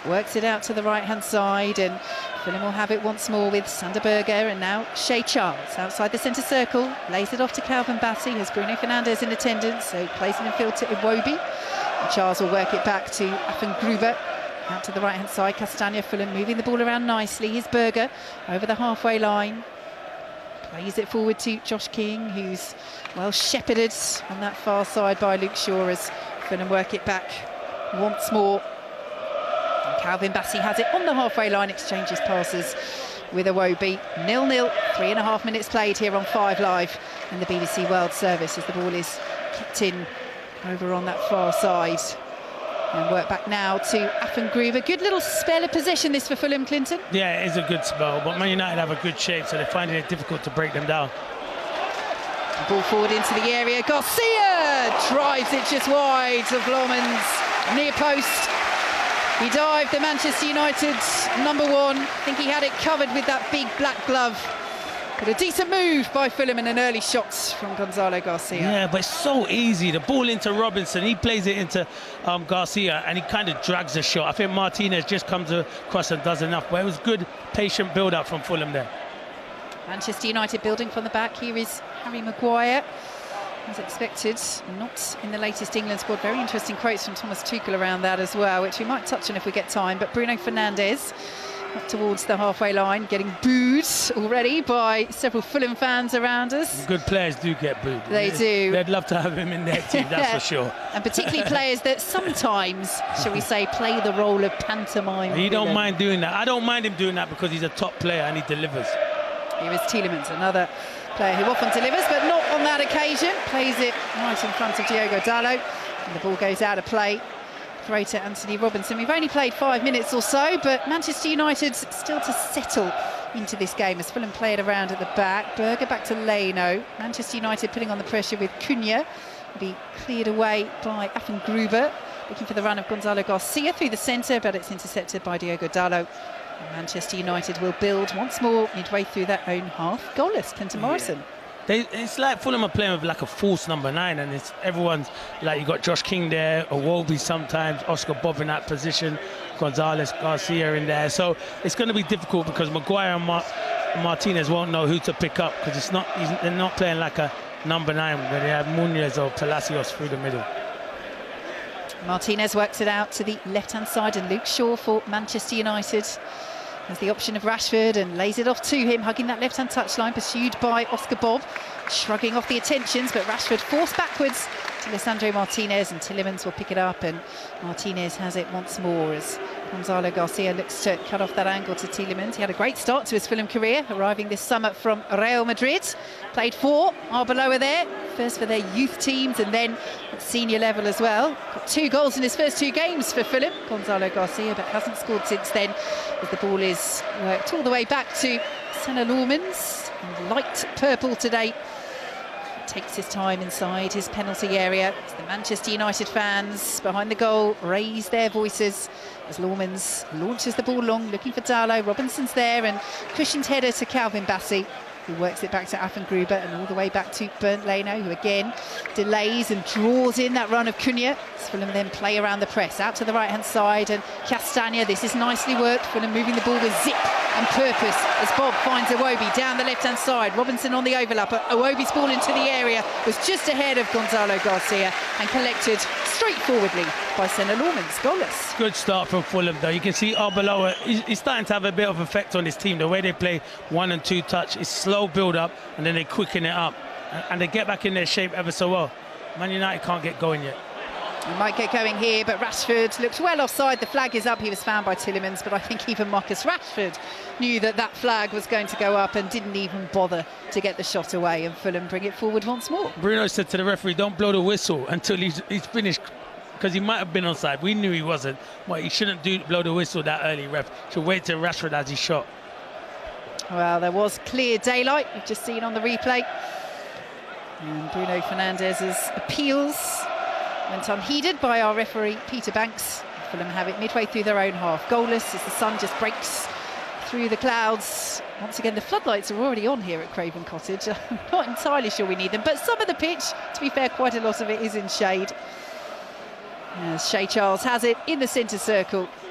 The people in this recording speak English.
works it out to the right-hand side, and Fulham will have it once more with Sander Berge, and now Shay Charles outside the centre circle, lays it off to Calvin Bassey, has Bruno Fernandes in attendance, so plays it in field to Iwobi. And Charles will work it back to Affengruber, out to the right-hand side. Castagna, Fulham moving the ball around nicely. Here's Berge over the halfway line. Plays it forward to Josh King, who's well shepherded on that far side by Luke Shaw as Fulham work it back once more. And Calvin Bassey has it on the halfway line, exchanges passes with Iwobi. 0-0, 3.5 minutes played here on 5 Live in the BBC World Service as the ball is kicked in over on that far side. And work back now to Affengruber. Good little spell of possession this for Fulham, Clinton. Yeah, it is a good spell, but Man United have a good shape, so they're finding it difficult to break them down. Ball forward into the area. Garcia drives it just wide of Lomans near post. He dived the Manchester United #1. I think he had it covered with that big black glove. But a decent move by Fulham and an early shot from Gonzalo Garcia. Yeah, but it's so easy. The ball into Robinson, he plays it into Garcia, and he kind of drags the shot. I think Martinez just comes across and does enough, but it was good, patient build-up from Fulham there. Manchester United building from the back. Here is Harry Maguire, as expected, not in the latest England squad. Very interesting quotes from Thomas Tuchel around that as well, which we might touch on if we get time. But Bruno Fernandes up towards the halfway line, getting booed already by several Fulham fans around us. Good players do get booed. They do. They'd love to have him in their team, that's for sure. And particularly players that sometimes, shall we say, play the role of pantomime. You don't mind doing that. I don't mind him doing that because he's a top player and he delivers. Here is Tielemans, another player who often delivers, but not on that occasion. Plays it right in front of Diogo Dalot, and the ball goes out of play. Throw to Anthony Robinson. We've only played 5 minutes or so, but Manchester United still to settle into this game as Fulham play it around at the back. Berge back to Leno. Manchester United putting on the pressure with Cunha. Be cleared away by Affengruber. Looking for the run of Gonzalo Garcia through the centre, but it's intercepted by Diogo Dalot. And Manchester United will build once more midway through their own half. Goalless, Clinton Morrison. It's like Fulham are playing with like a false #9, and everyone's like, you got Josh King there, Iwobi sometimes, Oscar Bob in that position, Gonzalez Garcia in there. So it's going to be difficult because Maguire and Martinez won't know who to pick up because they're not playing like a #9 where they have Munoz or Palacios through the middle. Martinez works it out to the left-hand side, and Luke Shaw for Manchester United has the option of Rashford and lays it off to him, hugging that left-hand touchline, pursued by Oscar Bob, shrugging off the attentions, but Rashford forced backwards to Lisandro Martinez, and Tielemans will pick it up, and Martinez has it once more as Gonzalo Garcia looks to cut off that angle to Tielemans. He had a great start to his Fulham career, arriving this summer from Real Madrid. Played for Arbeloa there, first for their youth teams and then at senior level as well. Got 2 goals in his first 2 games for Fulham, Gonzalo Garcia, but hasn't scored since then, as the ball is worked all the way back to Salah Lormans, in light purple today. Takes his time inside his penalty area. As the Manchester United fans behind the goal raise their voices as Lormans launches the ball long, looking for Dalot. Robinson's there, and cushioned header to Calvin Bassey, who works it back to Affengruber and all the way back to Bernd Leno, who again delays and draws in that run of Cunha. Fulham then play around the press, out to the right-hand side, and Castagna, this is nicely worked. Fulham moving the ball with zip and purpose as Bob finds Iwobi down the left-hand side. Robinson on the overlap, Iwobi's ball into the area was just ahead of Gonzalo Garcia and collected straightforwardly by Salah Lormans. Goalless. Good start from Fulham though. You can see Arbeloa, he's starting to have a bit of effect on his team. The way they play 1 and 2 touch, it's slow build-up and then they quicken it up and they get back in their shape ever so well. Man United can't get going yet. He might get going here, but Rashford looked well offside. The flag is up. He was found by Tielemans, but I think even Marcus Rashford knew that that flag was going to go up and didn't even bother to get the shot away, and Fulham bring it forward once more. Bruno said to the referee, don't blow the whistle until he's finished, because he might have been onside. We knew he wasn't, but he shouldn't blow the whistle that early, ref. Should wait till Rashford has his shot. Well, there was clear daylight, we've just seen on the replay. And Bruno Fernandes's appeals went unheeded by our referee, Peter Banks. Fulham have it midway through their own half. Goalless as the sun just breaks through the clouds. Once again, the floodlights are already on here at Craven Cottage. I'm not entirely sure we need them, but some of the pitch, to be fair, quite a lot of it is in shade. As Shay Charles has it in the centre circle.